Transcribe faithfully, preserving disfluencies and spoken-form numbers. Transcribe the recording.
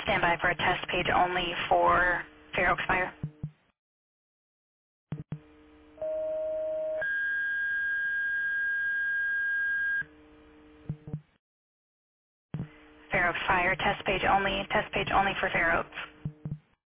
Stand by for a test page only for Fair Oaks Fire. Fair Oaks Fire, test page only, test page only for Fair Oaks.